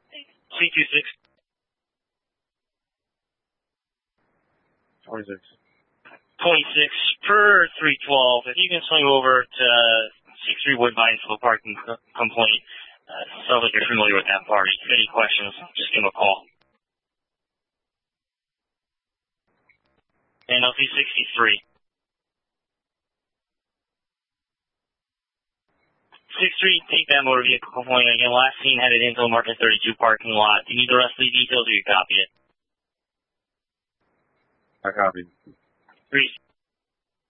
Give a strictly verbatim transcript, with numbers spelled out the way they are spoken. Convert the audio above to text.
C two six. twenty-six. twenty-six per three twelve. If you can swing over to six three Woodbine for a parking complaint. Uh, sounds like you're familiar with that party. If any questions, just give them a call. N L C sixty-three. six three, take that motor vehicle complaint again. Last seen headed into the Market thirty-two parking lot. Do you need the rest of the details or you copy it? I copy. Three.